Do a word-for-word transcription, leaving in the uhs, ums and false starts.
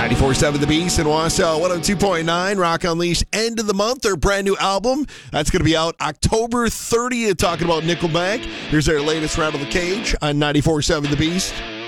ninety-four point seven The Beast in Wausau, one oh two point nine, Rock Unleashed, end of the month, their brand new album. That's going to be out October thirtieth, talking about Nickelback. Here's their latest Rattle the Cage on ninety-four point seven The Beast.